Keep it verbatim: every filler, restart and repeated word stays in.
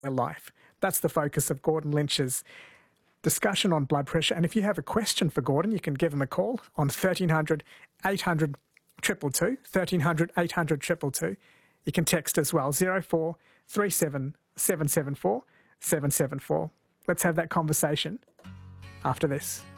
life. That's the focus of Gordon Lynch's discussion on blood pressure. And if you have a question for Gordon, you can give him a call on thirteen hundred, eight hundred, two two two, thirteen hundred, eight hundred, two two two. You can text as well, zero four three seven, seven seven four, seven seven four. Let's have that conversation after this.